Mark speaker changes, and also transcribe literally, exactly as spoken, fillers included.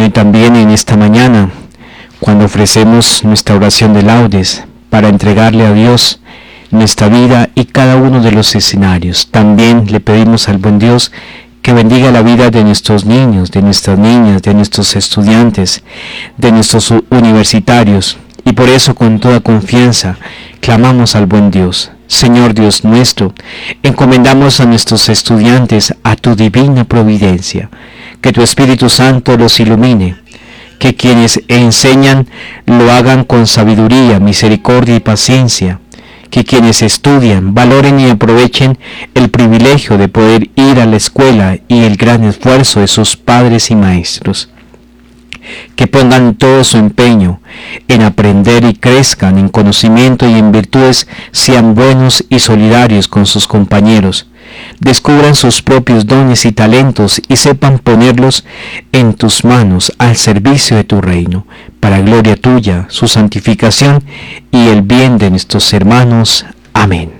Speaker 1: Acompáñame también en esta mañana, cuando ofrecemos nuestra oración de laudes, para entregarle a Dios nuestra vida y cada uno de los escenarios. También le pedimos al buen Dios que bendiga la vida de nuestros niños, de nuestras niñas, de nuestros estudiantes, de nuestros universitarios. Y por eso, con toda confianza, clamamos al buen Dios. Señor Dios nuestro, encomendamos a nuestros estudiantes a tu divina providencia, que tu Espíritu Santo los ilumine, que quienes enseñan lo hagan con sabiduría, misericordia y paciencia, que quienes estudian valoren y aprovechen el privilegio de poder ir a la escuela y el gran esfuerzo de sus padres y maestros, que pongan todo su empeño en aprender y crezcan en conocimiento y en virtudes, sean buenos y solidarios con sus compañeros, descubran sus propios dones y talentos y sepan ponerlos en tus manos al servicio de tu reino, para gloria tuya, su santificación y el bien de nuestros hermanos. Amén.